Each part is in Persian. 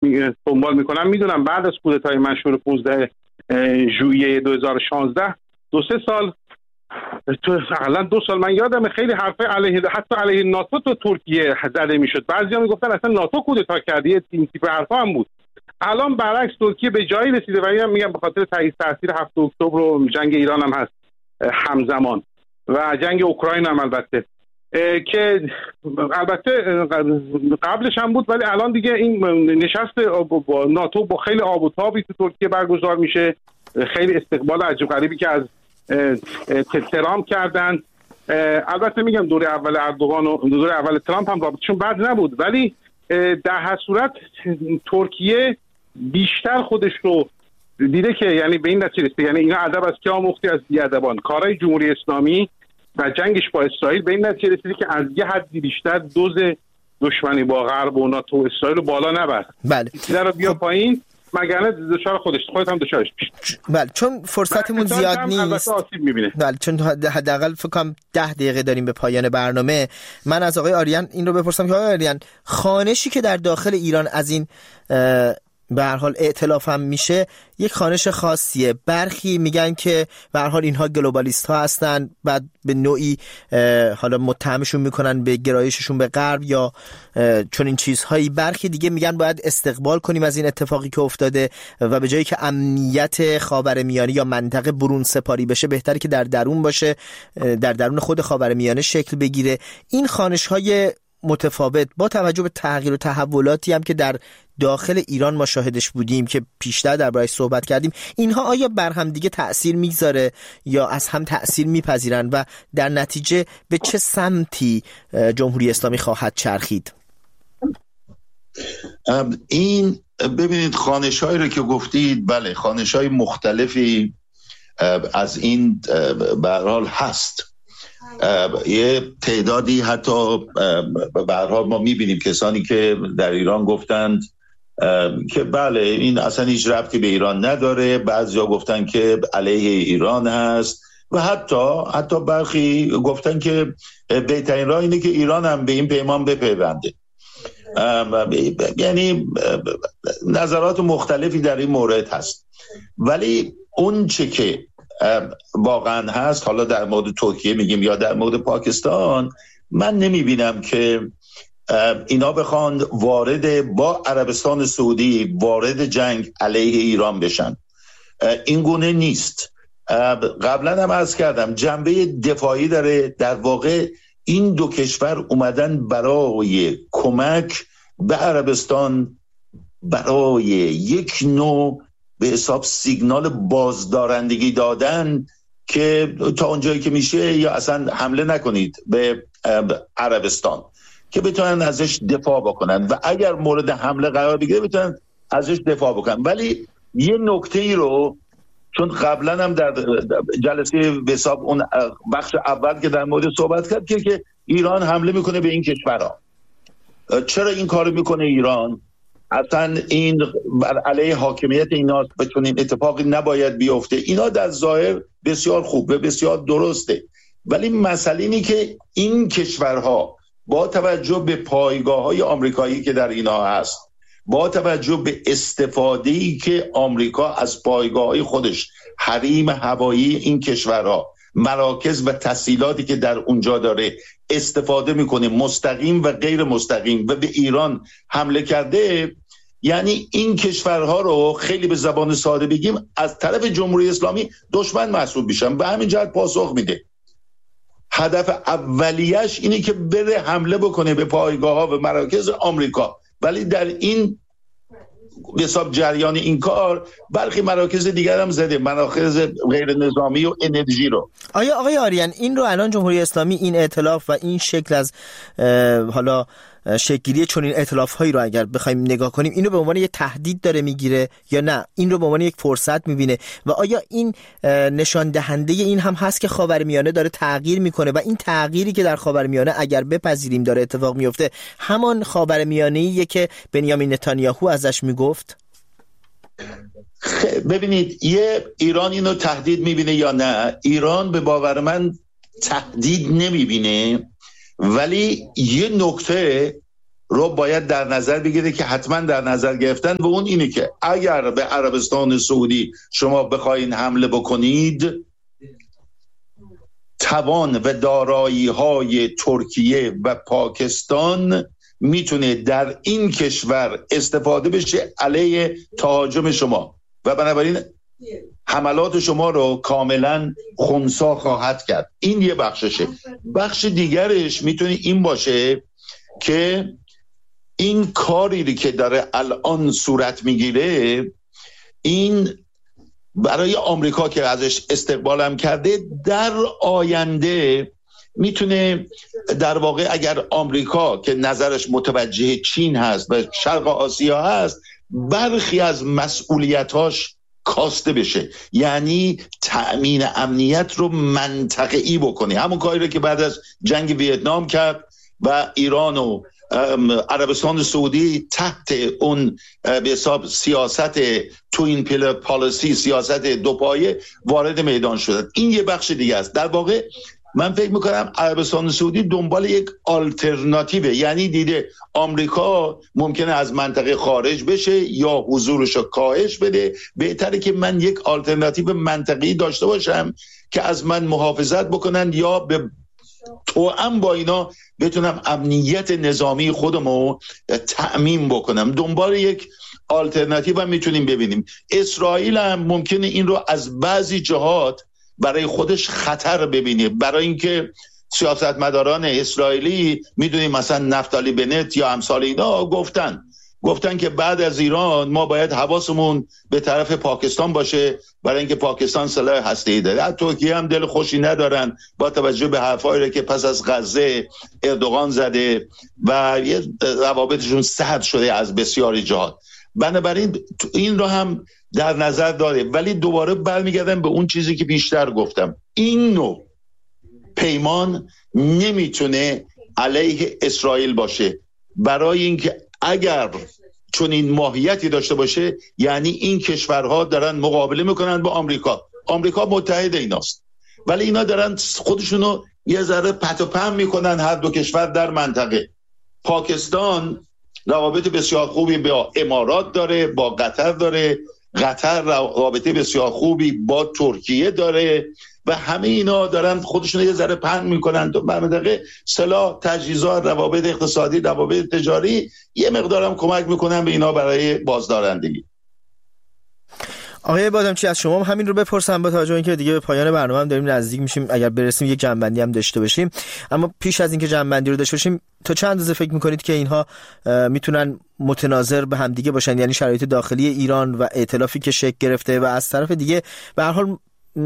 دنبال میکنم میدونم بعد از کودتای مشهور 15 ژوئیه 2016 2-3 سال تو فعلا 2 سال من یادم خیلی حرفای علیه حتی علیه ناتو تو ترکیه زده میشد. بعضیا میگفتن اصلا ناتو کودتا کرده، این تیپ حرفا هم بود. الان برعکس ترکیه به جایی رسیده و اینم میگم به خاطر تاثیر 7 اکتبر و جنگ ایران هم هست همزمان و جنگ اوکراین هم البته که البته قبلش هم بود، ولی الان دیگه این نشست با ناتو با خیلی آب و تابی تو ترکیه برگزار میشه. خیلی استقبال عجیب غریبی که از ترامپ کردن. البته میگم دوره اول اردوغان و دوره اول ترامپ هم رابطشون بد نبود، ولی در هر صورت ترکیه بیشتر خودش رو دیده که یعنی به این نتیجه رسیده، یعنی اینا ادب از که آموختی از بیادبان. کارهای جمهوری اسلامی و جنگش با اسرائیل به این نتیجه رسیده که از یه حدی بیشتر دوز دشمنی با غرب و ناتو و اسرائیل رو بالا نبر. بله. در بیا پایین مگرنه دچار خودت هم دچارش میشه. بله، چون فرصتمون زیاد نیست. بله، چون حداقل فکر کنم 10 دقیقه داریم به پایان برنامه. من از آقای آریان این رو بپرسم که آقای آریان، خوانشی که در داخل ایران از این به هر حال ائتلاف هم میشه یک خوانش خاصیه. برخی میگن که به هر حال اینها گلوبالیست ها هستن، بعد به نوعی حالا متهمشون میکنن به گرایششون به غرب یا چون این چیزهایی. برخی دیگه میگن باید استقبال کنیم از این اتفاقی که افتاده و به جایی که امنیت خاورمیانه یا منطقه برون سپاری بشه بهتره که در درون باشه، در درون خود خاورمیانه شکل بگیره. این خوانش های متفاوت با توجه به تغییر و تحولاتی هم که در داخل ایران ما شاهدش بودیم که پیشتر درباره‌اش صحبت کردیم، اینها آیا بر هم دیگه تأثیر میگذاره یا از هم تأثیر میپذیرن و در نتیجه به چه سمتی جمهوری اسلامی خواهد چرخید؟ این ببینید خوانش‌هایی رو که گفتید، بله خوانش‌های مختلفی از این به هر حال هست. یه تعدادی حتی به هر حال ما می‌بینیم کسانی که در ایران گفتند که بله این اصلا هیچ ربطی به ایران نداره، بعضیا گفتن که علیه ایران هست و حتی برخی گفتن که بهترین راه اینه که ایران هم به این پیمان بپیونده. یعنی نظرات مختلفی در این مورد هست، ولی اون چه که واقعا هست، حالا در مورد ترکیه میگیم یا در مورد پاکستان، من نمیبینم که اینا بخوان با عربستان سعودی وارد جنگ علیه ایران بشن. این گونه نیست. قبلا هم عرض کردم جنبه دفاعی داره. در واقع این دو کشور اومدن برای کمک به عربستان، برای یک نوع به حساب سیگنال بازدارندگی دادن که تا اونجایی که میشه یا اصلا حمله نکنید به عربستان، که بتونن ازش دفاع بکنن و اگر مورد حمله قرار بگیره بتونن ازش دفاع بکنن. ولی یه نکته ای رو، چون قبلا هم در جلسه به حساب اون بخش اول که در مورد صحبت کرد که ایران حمله میکنه به این کشورها. چرا این کارو میکنه ایران؟ اصلا این علیه حاکمیت ایناست و چون این اتفاقی نباید بیفته. اینا در ظاهر بسیار خوبه، بسیار درسته، ولی مسئله اینه که این کشورها با توجه به پایگاه‌های آمریکایی که در اینا هست، با توجه به استفاده‌ای که آمریکا از پایگاه‌های خودش، حریم هوایی این کشورها، مراکز و تسهیلاتی که در اونجا داره استفاده میکنه، مستقیم و غیر مستقیم، و به ایران حمله کرده، یعنی این کشورها رو خیلی به زبان ساده بگیم از طرف جمهوری اسلامی دشمن محسوب میشن. به همین جهت پاسخ میده. هدف اولیش اینه که بره حمله بکنه به پایگاه‌ها و مراکز آمریکا، ولی در این حساب جریان این کار برخی مراکز دیگر هم زده، مراکز غیر نظامی و انرژی رو. آیا آقای آریان این رو الان جمهوری اسلامی این ائتلاف و این شکل از حالا شکل‌گیری چون این ائتلاف‌هایی رو اگر بخوایم نگاه کنیم، اینو به عنوان یک تهدید داره میگیره یا نه این رو به عنوان یک فرصت میبینه؟ و آیا این نشان دهنده این هم هست که خاورمیانه داره تغییر میکنه و این تغییری که در خاورمیانه اگر بپذیریم داره اتفاق میفته همان خاورمیانه‌ایه که بنیامین نتانیاهو ازش میگفت؟ ببینید، یه ایران اینو تهدید میبینه یا نه؟ ایران به باور من تهدید نمیبینه، ولی یه نکته رو باید در نظر بگیره که حتما در نظر گرفتن و اون اینه که اگر به عربستان سعودی شما بخواین حمله بکنید، توان و دارایی‌های ترکیه و پاکستان میتونه در این کشور استفاده بشه علیه تهاجم شما و بنابراین حملات شما رو کاملا خنثی خواهد کرد. این یه بخششه. بخش دیگرش میتونه این باشه که این کاری که داره الان صورت میگیره، این برای آمریکا که ازش استقبالم کرده، در آینده میتونه در واقع اگر آمریکا که نظرش متوجه چین هست و شرق آسیا هست، برخی از مسئولیتاش کاسته بشه، یعنی تأمین امنیت رو منطقه‌ای بکنه. همون کاری رو که بعد از جنگ ویتنام کرد و ایران و عربستان سعودی تحت اون به حساب سیاست توین پیلر پالیسی، سیاست دو پایه، وارد میدان شدن. این یه بخش دیگه است. در واقع من فکر میکنم عربستان سعودی دنبال یک آلترناتیوه، یعنی دیده آمریکا ممکنه از منطقه خارج بشه یا حضورش رو کاهش بده، بهتره که من یک آلترناتیو منطقی داشته باشم که از من محافظت بکنن یا به توأم با اینا بتونم امنیت نظامی خودمو تأمین بکنم. دنبال یک آلترناتیو هم میتونیم ببینیم. اسرائیل هم ممکنه این رو از بعضی جهات برای خودش خطر ببینه، برای اینکه سیاستمداران اسرائیلی میدونیم مثلا نفتالی بنت یا امثال اینا گفتن که بعد از ایران ما باید حواسمون به طرف پاکستان باشه، برای اینکه پاکستان سلاح هسته‌ای داره. ترکیه هم دل خوشی ندارن با توجه به حرفایی که پس از غزه اردوغان زده و روابطشون سرد شده از بسیاری جهات. بنابراین این رو هم در نظر داره. ولی دوباره برمیگردم به اون چیزی که بیشتر گفتم، این نوع پیمان نمیتونه علیه اسرائیل باشه، برای اینکه اگر چون این ماهیتی داشته باشه یعنی این کشورها دارن مقابله میکنن با آمریکا متحد ایناست، ولی اینا دارن خودشونو یه ذره پت و پم میکنن هر دو کشور در منطقه. پاکستان روابط بسیار خوبی با امارات داره، با قطر داره، قطر رابطه بسیار خوبی با ترکیه داره و همه اینا دارن خودشون یه ذره پهن میکنن تو منطقه. سلاح، تجهیزات، روابط اقتصادی، روابط تجاری یه مقدارم کمک میکنن به اینا برای بازدارندگی. آقای بادامچی از شما همین رو بپرسم با توجه اینکه دیگه به پایان برنامه هم داریم نزدیک میشیم، اگر برسیم یک جنبندی هم داشته باشیم. اما پیش از اینکه جنبندی رو داشته باشیم، تا چند اندازه فکر میکنید که اینها میتونن متناظر به هم دیگه باشن، یعنی شرایط داخلی ایران و ائتلافی که شکل گرفته و از طرف دیگه به هر حال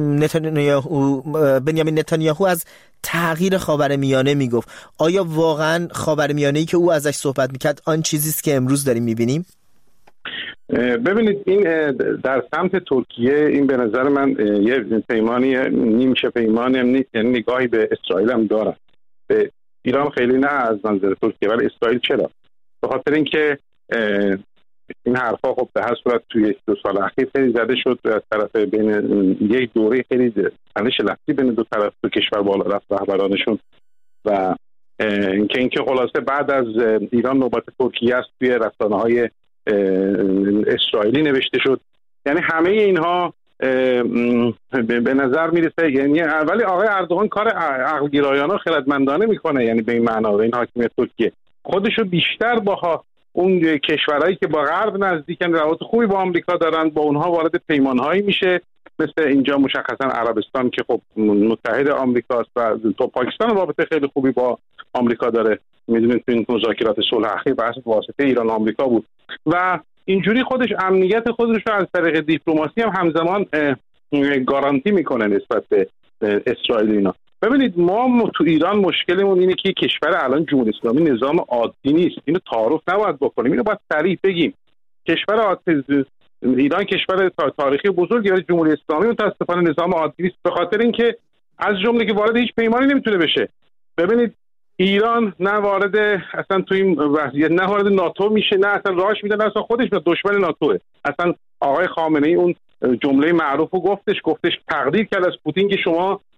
بنیامین نتانیاهو از تغییر خاورمیانه میگفت. آیا واقعا خاورمیانه‌ای که او ازش صحبت میکرد آن چیزی است که امروز داریم میبینیم؟ ببینید این در سمت ترکیه این به نظر من یه پیمانی نیمچه پیمانی هم نیست، یعنی نگاهی به اسرائیل هم دارن، به ایران خیلی نه از منظر ترکیه، ولی اسرائیل چرا؟ به خاطر اینکه این حرفا خب به هر صورت توی 1-2 سال اخیر خیلی زده شد از طرف بین یک دوره خیلی تنش لفظی بین دو طرف دو کشور بالا رفت رهبرانشون و اینکه خلاصه بعد از ایران نوبت ترکیه است توی رسانه‌های اسرائیلی نوشته شد. یعنی همه اینها به نظر میرسه، یعنی اولی آقای اردوغان کار عقلگرایانه خردمندانه میکنه، یعنی به این معنا این حاکمیت ترکیه خودشو بیشتر با اون کشورهایی که با غرب نزدیکن، روابط خوبی با آمریکا دارن، با اونها وارد پیمانهایی میشه، مثل اینجا مشخصا عربستان که خب متحد آمریکاست و تو پاکستان رابطه خیلی خوبی با آمریکا داره. میدونید این مذاکرات صلح اخیر بحث واسطه ایران و آمریکا بود و اینجوری خودش امنیت خودش رو از طریق دیپلماسی هم همزمان گارانتی میکنه نسبت به اسرائیل. اینا ببینید ما تو ایران مشکلمون اینه که کشور الان جمهوری اسلامی نظام عادی نیست، اینو تعارف نباید بکنیم، اینو باید صریح بگیم. کشور عادی ایران کشور تاریخی بزرگی ولی جمهوری اسلامی متاسفانه نظام عادی نیست، به خاطر اینکه از جمله که وارد هیچ پیمانی نمیتونه بشه. ببینید ایران نه وارد اصلا تو این وضعیت نه وارد ناتو میشه، نه اصلا راهش میده، نه اصلا خودش دشمن ناتوه. اصلا آقای خامنه‌ای اون جمله معروفو گفتش تقدیر کرد از پوتین که شما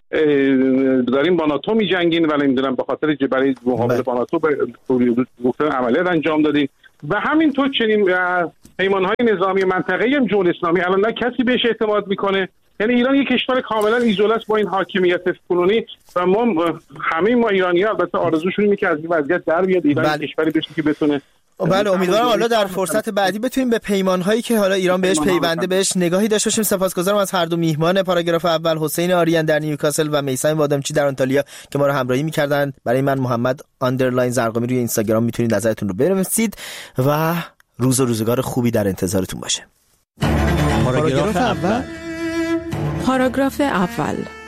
دارین با ناتو می‌جنگین ولی نمیدونم به خاطر برای مقابله با ناتو گفتن عملیات انجام دادین و همینطور چنین پیمان‌های نظامی منطقه‌ای جمهوری اسلامی الان نه کسی بهش اعتماد میکنه. یعنی ایران یک کشور کاملا ایزوله است با این حاکمیت کنونی و ما ایرانی‌ها البته آرزوشون اینه که از این وضعیت در بیاد ایران کشوری بشه که بتونه. بله امیدوارم حالا در فرصت بعدی بتونیم به پیمان‌هایی که حالا ایران بهش پیونده بهش نگاهی داشته باشیم. سپاسگزارم از هر دو میهمان پاراگراف اول، حسین آریان در نیوکاسل و میثم وادمچی در آنتالیا که ما رو همراهی می‌کردند. برای من محمد آندرلاین زرقامی روی اینستاگرام میتونید نظرتون رو بنویسید و روز و روزگار خوبی در انتظارتون باشه. پاراگراف اول